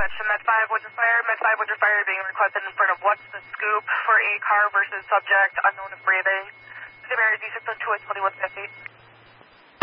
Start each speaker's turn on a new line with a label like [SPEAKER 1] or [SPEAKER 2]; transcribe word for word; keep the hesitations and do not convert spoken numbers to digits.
[SPEAKER 1] dispatch to Med five, Woodruff Fire. Med five, Woodruff Fire being requested in front of What's the Scoop for a car versus subject unknown of breathing. Severity D six oh two at twenty-one fifty.